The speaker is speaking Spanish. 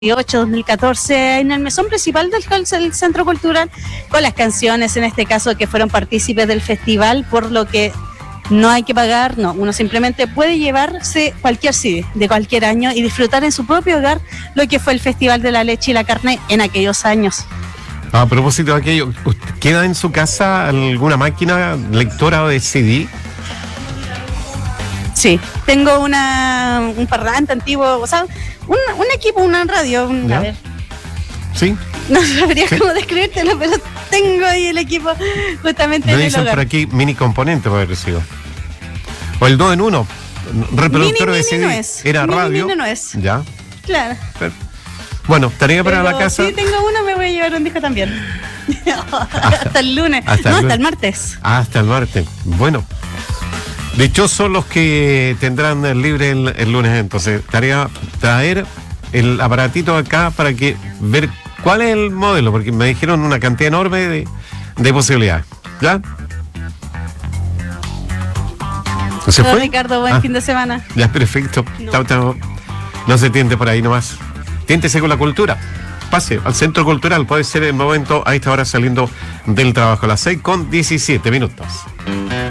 2014 en el mesón principal del Centro Cultural, con las canciones, en este caso, que fueron partícipes del festival, por lo que no hay que pagar, no, uno simplemente puede llevarse cualquier CD de cualquier año y disfrutar en su propio hogar lo que fue el Festival de la Leche y la Carne en aquellos años. A propósito de aquello, ¿queda en su casa alguna máquina lectora de CD? Sí, tengo un parlante antiguo, o sea, un equipo, una radio, a ver. ¿Sí? No sabría cómo describírtelo, pero tengo ahí el equipo justamente Me en el dicen hogar. por aquí mini componente puede haber sido. O el 2 en 1, reproductor de CD. No es. Era radio. No es. Ya. Claro. Bueno, tarea para Pero la casa. sí, tengo uno, me voy a llevar un disco también. Hasta el lunes. Hasta el martes. Hasta el martes. Bueno. Dichosos los que tendrán libre el lunes, entonces. Tarea traer el aparatito acá para que ver cuál es el modelo, porque me dijeron una cantidad enorme de posibilidades. ¿Ya? ¿Se fue? Ricardo, buen fin de semana. Ya, perfecto. No. No se tiente por ahí nomás. Tiéntese con la cultura. Pase al Centro Cultural. Puede ser el momento a esta hora saliendo del trabajo. A las 6:17 minutos.